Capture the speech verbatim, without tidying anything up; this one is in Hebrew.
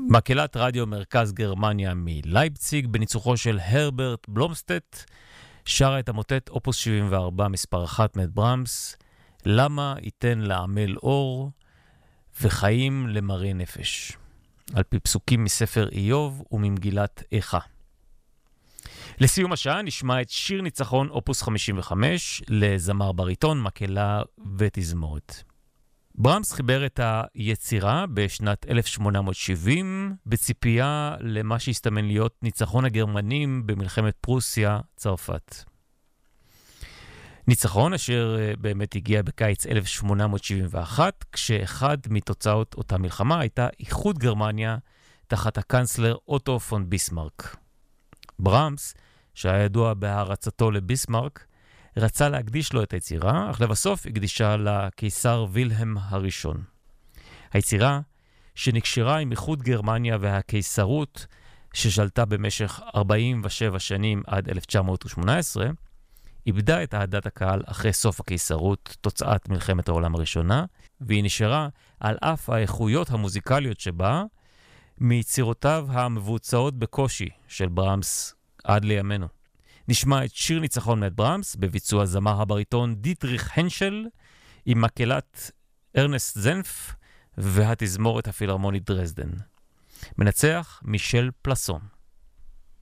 מקהלת רדיו מרכז גרמניה מלייפציג בניצוחו של הרברט בלומסטט שרה את המוטט אופוס שבעים וארבע מספר אחת מאת ברמס, למה ייתן לעמל אור וחיים למראה נפש, על פי פסוקים מספר איוב וממגילת איכה. לסיום השעה נשמע את שיר ניצחון אופוס חמישים וחמש לזמר בריטון, מקהלה ותזמורת. ברמס חיבר את היצירה בשנת אלף שמונה מאות שבעים בציפייה למה שהסתמן להיות ניצחון הגרמנים במלחמת פרוסיה צרפת. ניצחון אשר באמת הגיע בקיץ אלף שמונה מאות שבעים ואחת, כשאחד מתוצאות אותה מלחמה הייתה איחוד גרמניה תחת הקנצלר אוטו פון ביסמרק. ברמס, שהיה ידוע בהערצתו לביסמרק, רצה להקדיש לו את היצירה, אך לבסוף הקדישה לקיסר וילהם הראשון. היצירה, שנקשרה עם איחוד גרמניה והקיסרות, ששלטה במשך ארבעים ושבע שנים עד אלף תשע מאות שמונה עשרה, איבדה את אהדת הקהל אחרי סוף הקיסרות, תוצאת מלחמת העולם הראשונה, והיא נשארה על אף האיכויות המוזיקליות שבה, מיצירותיו המבוצעות בקושי של ברמס עד לימינו. נשמע את שיר ניצחון מאת ברמס בביצוע זמר הבריטון דיטריך הנשל עם מקהלת ארנסט זנף והתזמורת הפילהרמונית דרזדן. מנצח מישל פלסון.